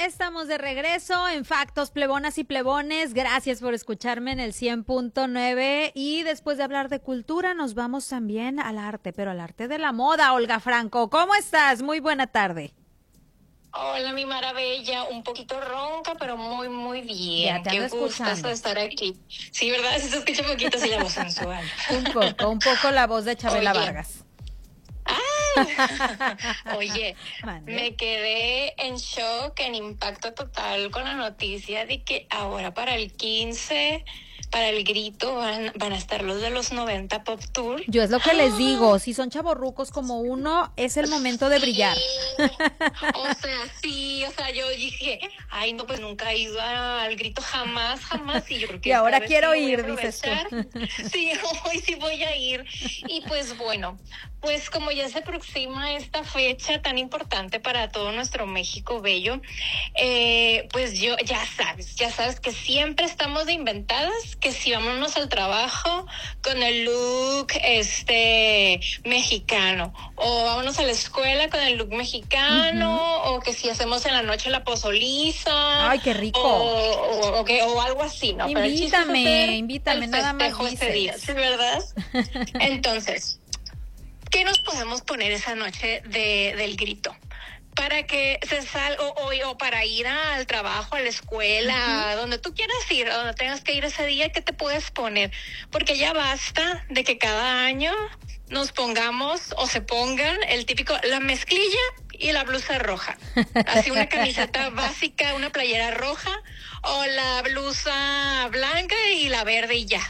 Estamos de regreso en Factos, plebonas y plebones. Gracias por escucharme en el 100.9. Y después de hablar de cultura, nos vamos también al arte, pero al arte de la moda. Olga Franco, ¿cómo estás? Muy buena tarde. Hola, mi maravilla, un poquito ronca, pero muy, muy bien. Ya te Qué ando gustazo escuchando. estar aquí. Sí, ¿verdad? Sí se escucha un poquito así la voz sensual. Un poco la voz de Chabela Oye. Vargas. Oye, Mande. me quedé en shock, en impacto total con la noticia de que ahora para el 15, para el grito, van a estar los de los 90 Pop Tour. Yo es lo que les digo, si son chavorrucos como uno, es el momento de brillar. Sí, yo dije, ay, no, pues nunca he ido al grito, jamás, y yo creo que Y ahora esta vez quiero sí voy a ir, dices tú. aprovechar. Sí, hoy sí voy a ir. Y pues bueno, pues como ya se aproxima esta fecha tan importante para todo nuestro México bello, pues yo, ya sabes que siempre estamos de inventadas, que si vámonos al trabajo con el look mexicano, o vámonos a la escuela con el look mexicano, o que si hacemos en la noche la pozoliza. Ay, qué rico. O algo así, ¿no? Pero el chiste es hacer Invítame, el nada más festejo ese día, dices. ¿sí, verdad? Entonces, ¿qué nos podemos poner esa noche del grito? Para que se salga, o para ir al trabajo, a la escuela, donde tú quieras ir, a donde tengas que ir ese día, ¿qué te puedes poner? Porque ya basta de que cada año nos pongamos o se pongan el típico, la mezclilla y la blusa roja. Así una camiseta básica, una playera roja, o la blusa blanca y la verde y ya.